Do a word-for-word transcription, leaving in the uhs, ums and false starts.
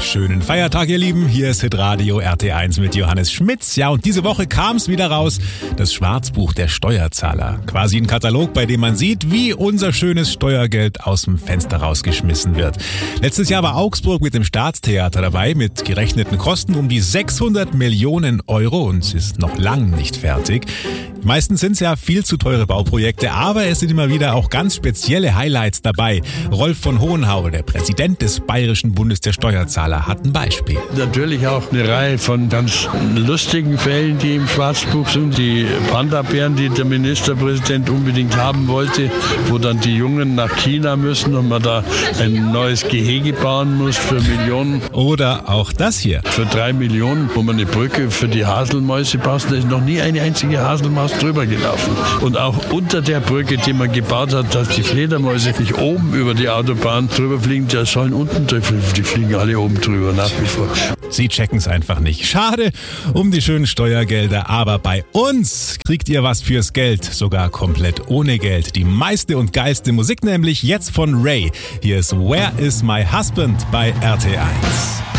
Schönen Feiertag, ihr Lieben. Hier ist Hitradio R T eins mit Johannes Schmitz. Ja, und diese Woche kam es wieder raus, das Schwarzbuch der Steuerzahler. Quasi ein Katalog, bei dem man sieht, wie unser schönes Steuergeld aus dem Fenster rausgeschmissen wird. Letztes Jahr war Augsburg mit dem Staatstheater dabei, mit gerechneten Kosten um die sechshundert Millionen Euro und es ist noch lang nicht fertig. Meistens sind es ja viel zu teure Bauprojekte, aber es sind immer wieder auch ganz spezielle Highlights dabei. Rolf von Hohenhau, der Präsident des Bayerischen Bundes der Steuerzahler, hat ein Beispiel. Natürlich auch eine Reihe von ganz lustigen Fällen, die im Schwarzbuch sind. Die Panda-Bären, die der Ministerpräsident unbedingt haben wollte, wo dann die Jungen nach China müssen und man da ein neues Gehege bauen muss für Millionen. Oder auch das hier. Für drei Millionen, wo man eine Brücke für die Haselmäuse baut, da ist noch nie eine einzige Haselmaus drüber gelaufen. Und auch unter der Brücke, die man gebaut hat, dass die Fledermäuse nicht oben über die Autobahn drüber fliegen, die sollen unten drüber, die fliegen alle oben drüber nach wie vor. Sie checken es einfach nicht. Schade um die schönen Steuergelder, aber bei uns kriegt ihr was fürs Geld, sogar komplett ohne Geld. Die meiste und geilste Musik nämlich jetzt von Ray. Hier ist Where is my husband bei R T eins.